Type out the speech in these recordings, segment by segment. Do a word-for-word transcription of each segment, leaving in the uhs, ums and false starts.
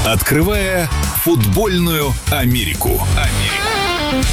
Открывая футбольную Америку. Америку.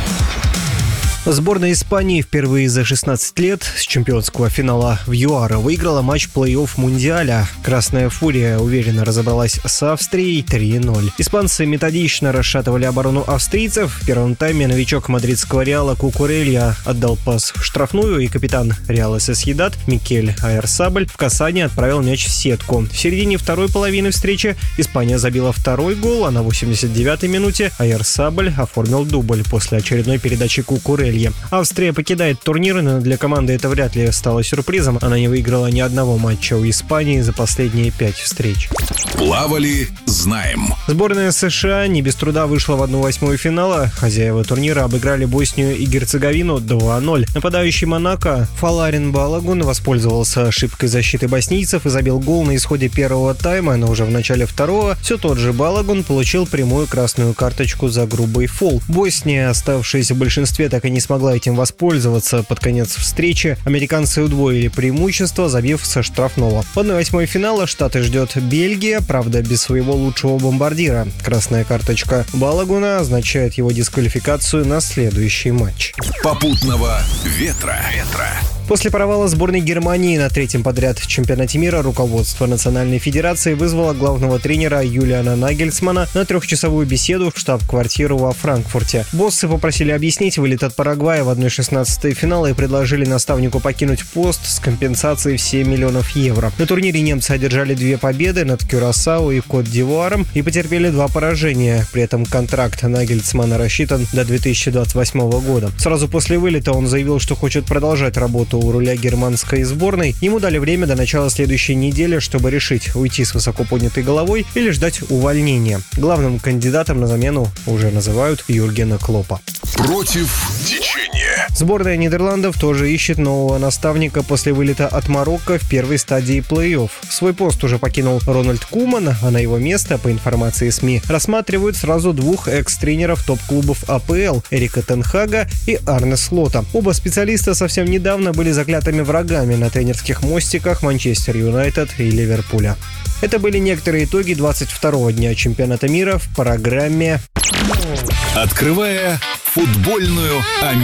Сборная Испании впервые за шестнадцать лет с чемпионского финала в ЮАР выиграла матч плей-офф Мундиаля. Красная Фурия уверенно разобралась с Австрией три ноль. Испанцы методично расшатывали оборону австрийцев. В первом тайме новичок мадридского Реала Кукурелья отдал пас в штрафную, и капитан Реала Сосьедад Микель Ойярсабаль в касании отправил мяч в сетку. В середине второй половины встречи Испания забила второй гол, а на восемьдесят девятой минуте Ойярсабаль оформил дубль после очередной передачи Кукурелья. Австрия покидает турнир, но для команды это вряд ли стало сюрпризом. Она не выиграла ни одного матча у Испании за последние пять встреч. Плавали, знаем. Сборная США не без труда вышла в одну восьмую финала. Хозяева турнира обыграли Боснию и Герцеговину два ноль. Нападающий Монако Фаларин Балагун воспользовался ошибкой защиты боснийцев и забил гол на исходе первого тайма, но уже в начале второго все тот же Балагун получил прямую красную карточку за грубый фол. Босния, оставшаяся в большинстве, так и не смогла этим воспользоваться. Под конец встречи американцы удвоили преимущество, забив со штрафного. В одной восьмой финала Штаты ждет Бельгия, правда без своего лучшего бомбардира. Красная карточка Балагуна означает его дисквалификацию на следующий матч. Попутного ветра. ветра. После провала сборной Германии на третьем подряд чемпионате мира руководство Национальной Федерации вызвало главного тренера Юлиана Нагельсмана на трехчасовую беседу в штаб-квартиру во Франкфурте. Боссы попросили объяснить вылет от Парагвая в одна шестнадцатая финала и предложили наставнику покинуть пост с компенсацией в семь миллионов евро. На турнире немцы одержали две победы над Кюрасао и Кот-д'Ивуаром и потерпели два поражения. При этом контракт Нагельсмана рассчитан до две тысячи двадцать восьмого года. Сразу после вылета он заявил, что хочет продолжать работу у руля германской сборной. Ему дали время до начала следующей недели, чтобы решить, уйти с высоко поднятой головой или ждать увольнения. Главным кандидатом на замену уже называют Юргена Клоппа. Против течения. Сборная Нидерландов тоже ищет нового наставника после вылета от Марокко в первой стадии плей-офф. Свой пост уже покинул Рональд Куман, а на его место, по информации СМИ, рассматривают сразу двух экс-тренеров топ-клубов АПЛ – Эрика Тен Хага и Арне Слота. Оба специалиста совсем недавно были заклятыми врагами на тренерских мостиках Манчестер Юнайтед и Ливерпуля. Это были некоторые итоги двадцать второго дня чемпионата мира в программе «Открывая футбольную Америку».